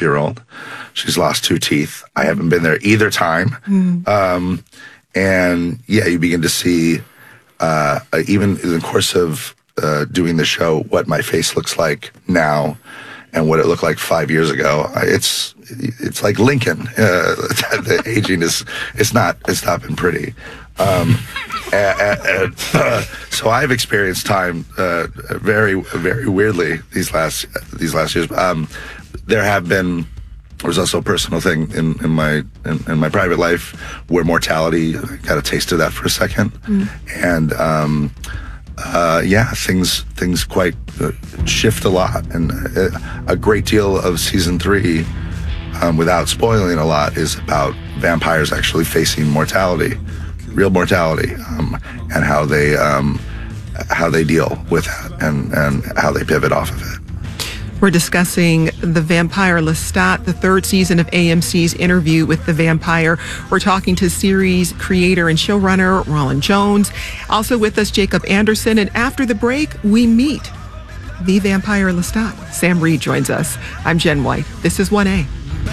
2.5-year-old. She's lost 2 teeth. I haven't been there either time. And yeah, you begin to see, even in the course of doing the show, what my face looks like now and what it looked like 5 years ago. It's like Lincoln. The aging it's not been pretty. So I've experienced time very, very weirdly these last years. There was also a personal thing in my private life where mortality, I got a taste of that for a second, and things quite shift a lot, and a great deal of season 3, without spoiling a lot, is about vampires actually facing mortality, real mortality, and how they deal with that and how they pivot off of it. We're discussing The Vampire Lestat, the 3rd season of AMC's Interview with the Vampire. We're talking to series creator and showrunner Roland Jones. Also with us, Jacob Anderson. And after the break, we meet The Vampire Lestat. Sam Reed joins us. I'm Jen White. This is 1A.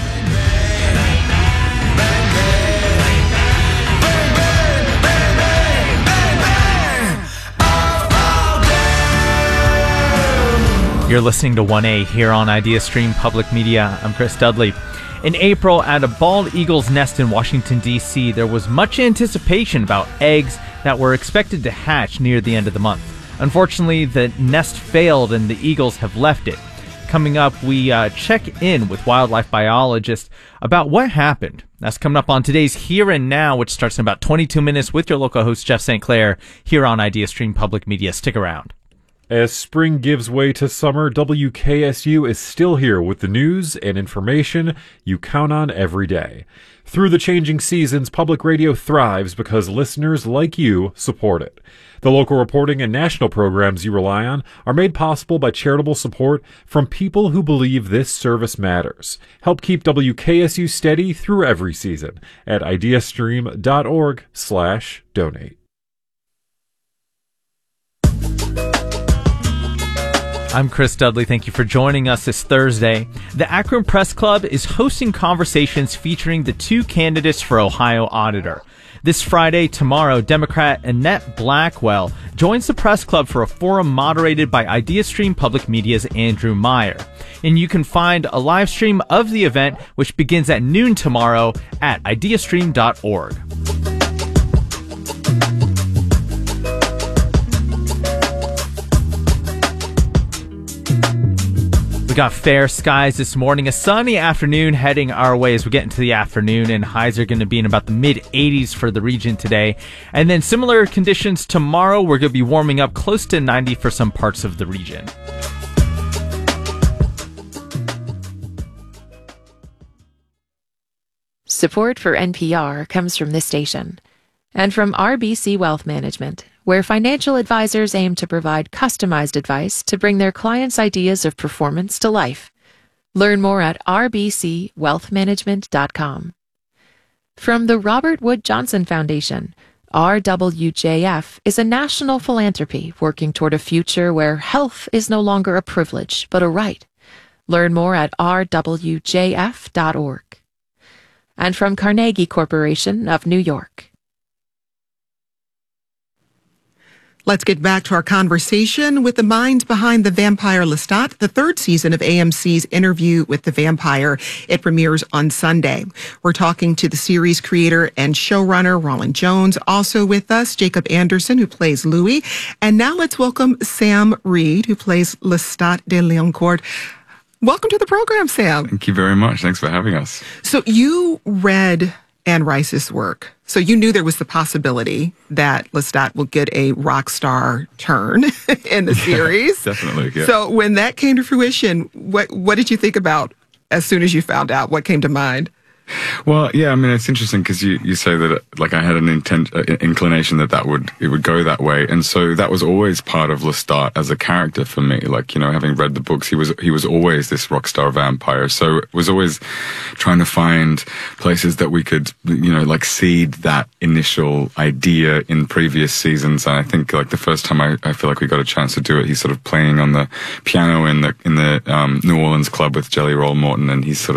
You're listening to 1A here on IdeaStream Public Media. I'm Chris Dudley. In April, at a bald eagle's nest in Washington, D.C., there was much anticipation about eggs that were expected to hatch near the end of the month. Unfortunately, the nest failed and the eagles have left it. Coming up, we check in with wildlife biologists about what happened. That's coming up on today's Here and Now, which starts in about 22 minutes with your local host, Jeff St. Clair, here on IdeaStream Public Media. Stick around. As spring gives way to summer, WKSU is still here with the news and information you count on every day. Through the changing seasons, public radio thrives because listeners like you support it. The local reporting and national programs you rely on are made possible by charitable support from people who believe this service matters. Help keep WKSU steady through every season at ideastream.org/donate. I'm Chris Dudley. Thank you for joining us this Thursday. The Akron Press Club is hosting conversations featuring the 2 candidates for Ohio Auditor. This Friday, tomorrow, Democrat Annette Blackwell joins the Press Club for a forum moderated by IdeaStream Public Media's Andrew Meyer. And you can find a live stream of the event, which begins at noon tomorrow at ideastream.org. We got fair skies this morning, a sunny afternoon heading our way as we get into the afternoon, and highs are going to be in about the mid-80s for the region today. And then similar conditions tomorrow. We're going to be warming up close to 90 for some parts of the region. Support for NPR comes from this station and from RBC Wealth Management, where financial advisors aim to provide customized advice to bring their clients' ideas of performance to life. Learn more at rbcwealthmanagement.com. From the Robert Wood Johnson Foundation, RWJF is a national philanthropy working toward a future where health is no longer a privilege, but a right. Learn more at rwjf.org. And from Carnegie Corporation of New York. Let's get back to our conversation with the minds behind The Vampire Lestat, the 3rd season of AMC's Interview with the Vampire. It premieres on Sunday. We're talking to the series creator and showrunner Roland Jones. Also with us, Jacob Anderson, who plays Louis. And now let's welcome Sam Reed, who plays Lestat de Liancourt. Welcome to the program, Sam. Thank you very much. Thanks for having us. So you read Anne Rice's work. So you knew there was the possibility that Lestat will get a rock star turn in the series. Definitely, yeah. So when that came to fruition, what did you think about as soon as you found out? What came to mind? Well, yeah, I mean, it's interesting because you say that, like, I had an inclination that it would go that way. And so that was always part of Lestat as a character for me. Like, you know, having read the books, he was always this rock star vampire. So it was always trying to find places that we could, you know, like seed that initial idea in previous seasons. And I think, like, the first time I feel like we got a chance to do it, he's sort of playing on the piano in the New Orleans club with Jelly Roll Morton, and he's sort of